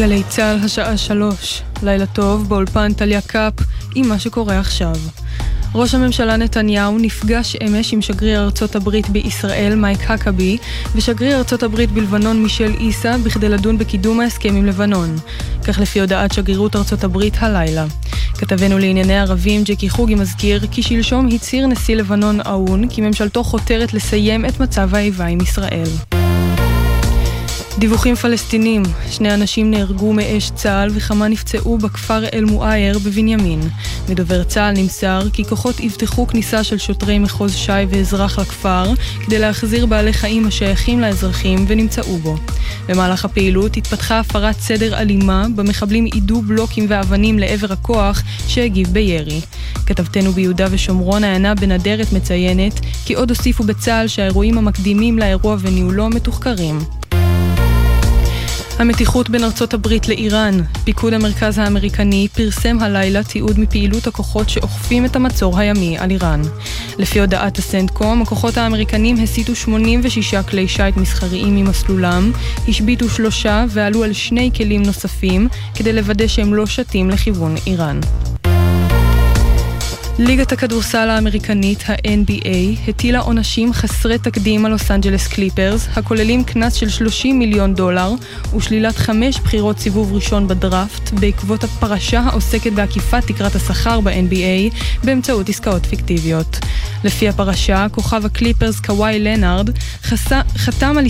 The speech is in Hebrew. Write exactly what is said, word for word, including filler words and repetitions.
גלי צהל השעה שלוש, לילה טוב, באולפן טליה קאפ עם מה שקורה עכשיו. ראש הממשלה נתניהו נפגש אמש עם שגריר ארצות הברית בישראל מייק הקבי ושגריר ארצות הברית בלבנון מישל איסה בכדי לדון בקידום ההסכם עם לבנון. כך לפי הודעת שגרירות ארצות הברית הלילה. כתבנו לענייני ערבים ג'קי חוגי מזכיר כי שלשום הצהיר נשיא לבנון עאון כי ממשלתו חותרת לסיים את מצב האיבה עם ישראל. דיווחים פלסטינים, שני אנשים נהרגו מאש צה"ל וכמה נפצעו בכפר אל מואייר בבנימין. מדובר צה"ל נמסר כי כוחות יבטחו כניסה של שוטרי מחוז שי ואזרח לכפר כדי להחזיר בעלי חיים השייכים לאזרחים ונמצאו בו. במהלך הפעילות התפתחה הפרת סדר אלימה במחבלים עידו בלוקים ואבנים לעבר הכוח שהגיב בירי. כתבתנו ביהודה ושומרון הענה בנדרת מציינת כי עוד הוסיפו בצה"ל שהאירועים המקדימים לאירוע וניהולו מתוחקרים. המתיחות בין ארצות הברית לאיראן. פיקוד המרכז האמריקני פרסם הלילה תיעוד מפעילות הכוחות שאוכפים את המצור הימי על איראן. לפי הודעת הסנטקום, הכוחות האמריקנים הסיטו שמונים ושישה כלי שייט מסחריים ממסלולם, השביטו שלושה ועלו על שני כלים נוספים כדי לוודא שהם לא שתים לכיוון איראן. ליגת הכדורסל האמריקנית, ה-אן בי איי, הטילה עונשים חסרי תקדים על לוס אנג'לס קליפרס, הכוללים קנס של שלושים מיליון דולר ושלילת חמש בחירות סיבוב ראשון בדראפט, בעקבות הפרשה העוסקת בעקיפת תקרת השכר ב-אן בי איי באמצעות עסקאות פיקטיביות. לפי הפרשה, כוכב הקליפרס קוואי לנארד חסה, חתם על